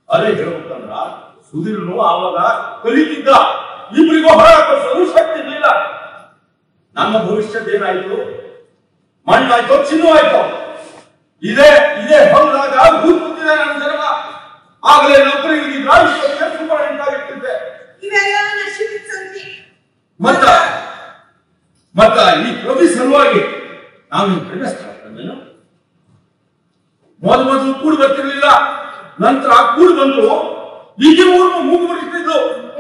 ಅದೇ ಹೇಳ್ಬೇಕಂದ್ರ ಸುಧೀರ್ನು ಆವಾಗ ಕಲಿತಿದ್ದ, ಇಬ್ಬರಿಗೂ ಹೊರ ಕಳಿಸೋದು ಶಕ್ತಿ ಇರಲಿಲ್ಲ. ನನ್ನ ಭವಿಷ್ಯದ ಏನಾಯ್ತು? ಮಣ್ಣಾಯ್ತು, ಚಿನ್ನು ಆಯ್ತು. ಇದೇ ಹೊಲದಾಗ ಭೂತ್ ಕೂತಿದೆ ನನ್ನ ಜನ್ಮ. ಆಗಲೇ ನೌಕರಿ ಇದ್ದಿದ್ರ ಇಷ್ಟೊತ್ತಿಗೆ ಸೂಪರ್ ಆಗಿರ್ತಿದ್ದೆ. ಮತ್ತ ಈ ಪ್ರತಿ ಸಲುವಾಗಿ ನಾವು ಪ್ರೇಮಿಸ್ತಾರೇನು? ಮೊದಲು ಕೂಡು ಬರ್ತಿರ್ಲಿಲ್ಲ, ನಂತರ ಕೂಡು ಬಂದು ಈಗ ಊರು ಮೂಗು ಮುರಿತಿದ್ದು.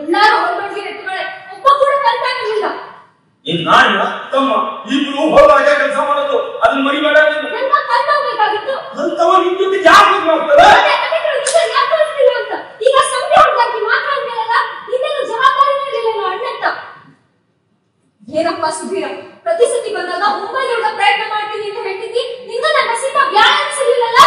ನಾಣ್ಯ ತಮ್ಮ ಇಬ್ರು ಹೊರದಾಗ ಕೆಲಸ ಮಾಡೋದು, ಅದನ್ನ ಮರಿಬೇಡ. ಅಂತವ ನಿಮ್ ಜೊತೆ ಯಾಕೆ ಮಾಡ್ತಾರೆ? ಏನಪ್ಪ ಸುಧೀರ, ಪ್ರತಿ ಸತಿ ಬಂದಾಗ ಮುಂಬೈಲಿ ಹೋಗೋ ಪ್ರಯತ್ನ ಮಾಡ್ತೀನಿ ಅಂತ ಹೇಳ್ತಿದ್ದಿ, ನಿಂಗ ನನ್ನ ಸೀತಾ ಬ್ಯಾಡ ಅನ್ಸಲಿಲ್ಲಲ್ಲ?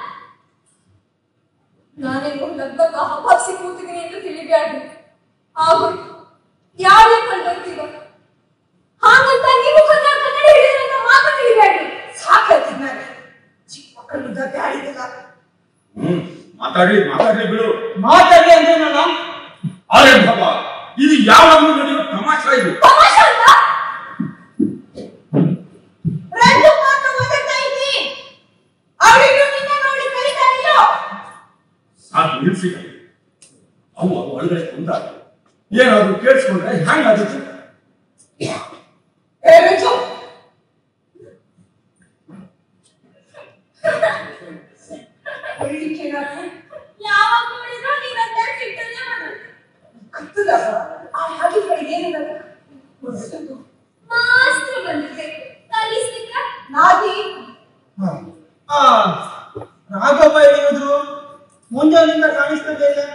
ನಾನೇನು ಲಗ್ನಕ್ಕ ಹಬ್ಬಸಿ ಕೂತಿದ್ದೀನಿ ಅಂತ ತಿಳಿಬ್ಯಾಡ್ರಿ. ಆಗೋಯ್ತು, ಯಾರೇ ಕಂಡೋಗ್ತೀವ ಹಾಗಂತ ನೀವು ಕನ್ನಡ ಹಿಡಿದ್ರಂತ ಮಾತ್ರ ತಿಳಿಬ್ಯಾಡ್ರಿ. ಸಾಕಾಯ್ತು ನಾನು ಚಿಕ್ಕ ಮಕ್ಕಳು ಬ್ಯಾಡಿದಲ್ಲ. ಮಾತಾಡ್ಲಿ ಬಿಡು. ಮಾತಾಡ್ಲಿ ಅಂದ್ರೆ ನಾನು ಅರೆ ಬಾಬಾ, ಇದು ಯಾವಾಗಲೂ ನಡೆಯುವ ತಮಾಷೆ. ಇದು ತಮಾಷೆ ಅಂತ ರಂಡು ಮಾತ್ರ ಮಾತಾಡ್ತಾ ಇದ್ದಿ. ಅವಳಿಗೂ ನಿನ್ನ ನೋಡಿ ಕಲಿತಾರಿಲ್ಲೋ? ಸಾಕು ನಿಲ್ಸಿ. ಅವು ಒಳಗಡೆ ಕುಂತಾಗ ಏನಾದ್ರು ಕೇಳಿಸ್ಕೊಂಡ್ರೆ ಹೆಂಗಾಗುತ್ತೆ? ಯಾವಾಗ ನೋಡಿದ್ರು ನೀನಂತ ಸಿಟ್ಟಲ್ಲೇ ಮಾಡೋದು. ಮಾಸ್ತ್ರ ಬಂದಿದ್ದೆ ಕಲಿಸ್ಲಿಕ್ಕ. ರಾಘವ ಹೇಳಿದ್ರು ಮುಂಜಾನಿಂದ ಕಾಣಿಸ್ತದೆ ಇಲ್ಲ.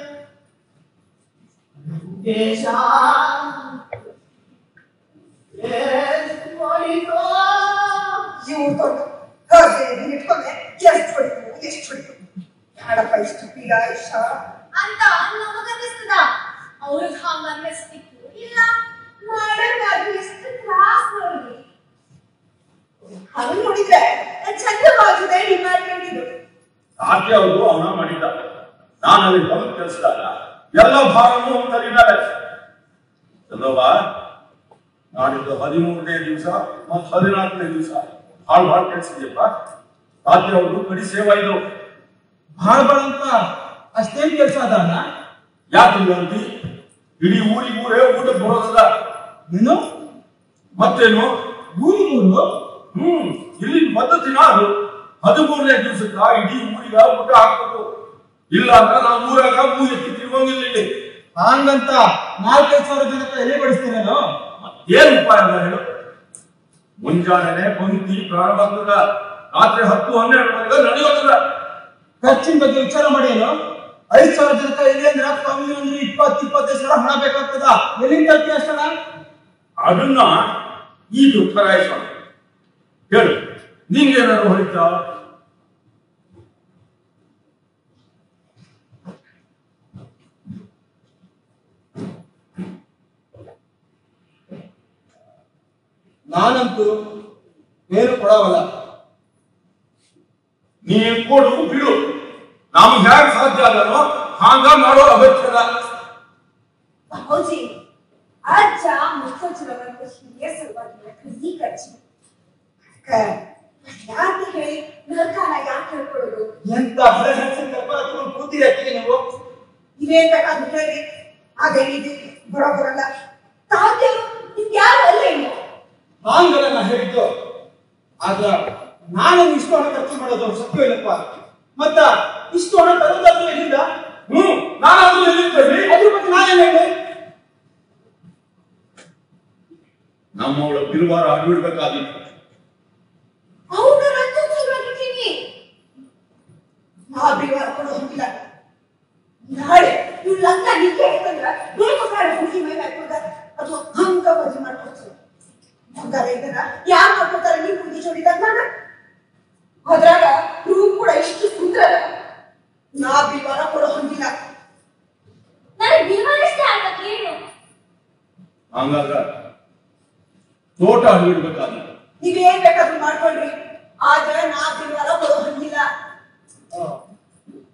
ಅಂತ ನಮಗನ್ನಿಸ್ತದ. ಅವ್ರಿಗೆ ಹಂಗ ಅನ್ನಿಸ್ತಿತ್ತು ಇಲ್ಲ ಮಾಡೋದಾದ್ರೂ ಎಷ್ಟು ತ್ರಾಸ್ ನೋಡಿ. ಹಂಗ ನೋಡಿದ್ರೆ ಚಂದವಾಗಿದೆ ಡಿಮಾಂಡ್. ಸಾಧ್ಯ ಅವರು ಅವನ ಮಾಡಿದ್ದ. ನಾನು ಅಲ್ಲಿ ಹೊಲದ ಕೆಲಸದಾಗ ಎಲ್ಲ ಭಾರನೂ ತರಿದ್ದಾರೆ. ಚಂದ್ರಬಾ, ನಾಡಿದ್ದು 13ನೇ ದಿವಸ ಮತ್ತು 14ನೇ ದಿವಸ ಭಾಳ ಕೆಲಸಿದ್ಯಪ್ಪ. ಸಾಧ್ಯ ಅವರು ಕಡಿ ಸೇವಾ ಇದು ಭಾಳ ಅಂತ ಅಷ್ಟೇನ್ ಕೆಲಸ ಅದ? ಯಾಕೆ ಅಂತಿ? ಇಡೀ ಊರೇ ಊಟಕ್ಕೆ ಬರೋದಲ್ಲ. ನೀನು ಮತ್ತೇನು ಊರು ಇಲ್ಲಿ ಪದ್ಧತಿನ ಅದು. 13ನೇ ದಿವಸಕ್ಕ ಇಡೀ ಊರಿಗ ಊಟ ಹಾಕ್ಬೇಕು. ಇಲ್ಲ ಅಂದ್ರೆ ನಾವು ಊರಾಗ ಎತ್ತಿ ತಿರುಗಂಗಿಲ್ಲ. ಇಲ್ಲಿ ಹಂಗಂತ 4,000 ಜನಕ್ಕೆ ಎಲೆ ಬಡಿಸ್ತೀರೇನೋ? ಮತ್ತೇನು ಉಪಾಯ ಅಲ್ಲ ಹೇಳು? ಮುಂಜಾನೆ ಪಂಕ್ತಿ ಪ್ರಾರಂಭ ಆಗ್ತದ, ರಾತ್ರಿ 10-12 ನಡೆಯೋದಿಲ್ಲ. ಖರ್ಚಿನ ಬಗ್ಗೆ ವಿಚಾರ ಮಾಡಿ ಏನು? 5,000 ಜನಕ್ಕೆ ಎಲೆ ಅಂದ್ರೆ ಕಮ್ಮಿ ಅಂದ್ರೆ 20-25 ಸಾವಿರ ಹಣ ಬೇಕಾಗ್ತದ. ಎಲ್ಲಿಂದ ತರ್ತೀಯ ಅಷ್ಟಣ? ಅದನ್ನ ಈಗ ಫರಾಯಿಸೋಣ. ಹೇಳು, ನಿಂಗೇನಾದ್ರು ಹೊಳಿತಾ? ನಾನಂತೂ ಏನು ಕೊಡವಲ್ಲ. ನೀ ಕೊಡು ಬಿಡು, ನಮ್ಗೆ ಹೇಗೆ ಸಾಧ್ಯ ಅದನೋ ಹಾಂಗ ಮಾಡೋ ಅಗತ್ಯದ. ಹೌಜಿ ಅಜ್ಜ ಮುಚ್ಚುರವಂತ ಹಿರಿಯ ಸಲುವಾಗಿ ಕಸಿ ಖರ್ಚು ಯಾಕೆ ಹೇಳಿ ನಲ್ಕಾನ ಯಾಕೆ ಹೇಳ್ಕೊಡೋದು? ಎಂತ ಕೂತಿರಿ ಅತ್ತಿಗೆ ನೀವು? ಇವೇನ್ ಬೇಕಾದ್ರೂ ಹೇಳಿ, ಅದೇನಿದೆ ಬರೋಬರಲ್ಲ. ತಾತ್ಯರು ನಿಮ್ಗೆ ಯಾರು ಅಲ್ಲ ಏನು? ಹಾಂಗಲ್ಲ ನಾ ಹೇಳಿದ್ದು. ಆದ್ರ ನಾನು ಇಷ್ಟು ಹಣ ಖರ್ಚು ಮಾಡೋದು ಸತ್ಯ ಇಲ್ಲಪ್ಪ. ಮತ್ತ ಇಷ್ಟು ಹಣ ತರೋದಾದ್ರೂ ಎಲ್ಲಿಂದ? ನಾನಾದ್ರೂ ಎಲ್ಲಿರ್ತೇನೆ? ಅದ್ರ ಬಗ್ಗೆ ನಾನೇನು ಹೇಳಿ? ನಮ್ಮವಳ ಬಿರುವಾರ ಅಡ್ಬಿಡ್ಬೇಕಾಗಿತ್ತು. ಅವನು ರಕ್ತವಾಗಿರ್ತೀನಿ. ನಾ ಬಿರುವಾರ ಕೊಡೋ ಹೋಗಿಲ್ಲ. ನಾಳೆ ಇವ್ ಲಗ್ನ ನಿಂಗೆ ಹೇಳ್ತಂದ್ರ ಬೇಕಾದ್ರೆ ಹುಡುಗಿ ಮೇಲೆ ಹಾಕೋದ ಅಥವಾ ಹಂಗ ಮದುವೆ ಮಾಡ್ಕೊಡ್ತೀವಿ. ಯಾರು ಮಾಡ್ಕೊಡ್ತಾರೆ? ನೀವು ಹುಡುಗಿ ಜೋಡಿದಾಗ ಅದ್ರಾಗ ರೂಮ್ ಕೂಡ ಇಷ್ಟು ಸುಂದರ. ನಾ ಬಿರುವಾರ ಕೊಡೋ ಹೊಂದಿಲ್ಲ. ನನಗೆ ಬಿರುವಾರಷ್ಟೇ ಆಗಕ್ಕೆ ಏನು? ಹಂಗಾಗ ತೋಟ ಅಡ್ಬಿಡ್ಬೇಕಾಗಿತ್ತು. ನೀವೇನ್ ಬೇಕಾದ್ರೂ ಮಾಡ್ಕೊಳ್ರಿ, ಆದ್ರೆ ನಾ ಬಿರುವಾರ ಕೊಡೋ ಹೊಂದಿಲ್ಲ.